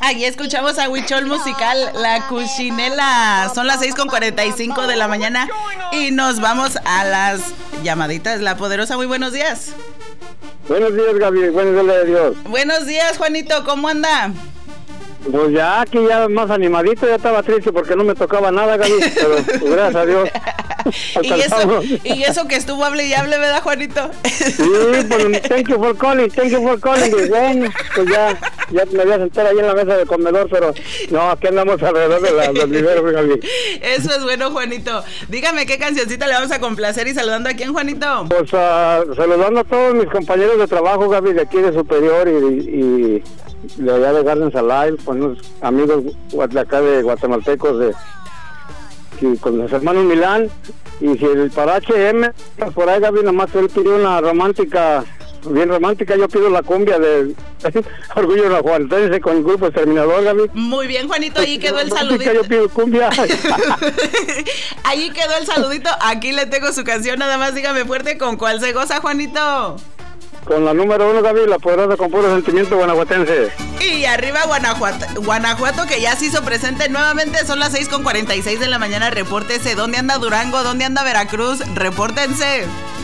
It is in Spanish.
Ahí escuchamos a Huichol Musical, La Cuchinela. Son las 6:45 de la mañana y nos vamos a las llamaditas. La Poderosa, muy buenos días. Buenos días, Gaby, buenos días de Dios. Buenos días, Juanito, ¿cómo anda? Pues ya aquí ya más animadito, ya estaba triste porque no me tocaba nada, Gaby, pero gracias a Dios. y eso que estuvo hable y hable, ¿verdad, Juanito? Sí, pues thank you for calling. Y bueno, pues ya me voy a sentar ahí en la mesa de comedor, pero no, aquí andamos alrededor de los viveros, Gaby. Eso es bueno, Juanito. Dígame qué cancioncita le vamos a complacer y saludando a quién, Juanito. Pues saludando a todos mis compañeros de trabajo, Gaby, de aquí de Superior y de allá de Gardens Alive, con unos amigos de acá de guatemaltecos con los hermanos Milán. Y si el para HM por ahí, Gaby, nomás él pidió una romántica, bien romántica, yo pido la cumbia de Orgullo Guanajuatense con el grupo Exterminador, Gaby. Muy bien, Juanito, ahí quedó el saludito. Yo pido cumbia. Ahí quedó el saludito, aquí le tengo su canción, nada más dígame fuerte con cuál se goza, Juanito. Con la número 1, Gaby, La Poderosa con puro sentimiento guanajuatense. Y arriba Guanajuato, que ya se hizo presente nuevamente. Son las 6:46 de la mañana. Repórtese. ¿Dónde anda Durango? ¿Dónde anda Veracruz? Repórtense.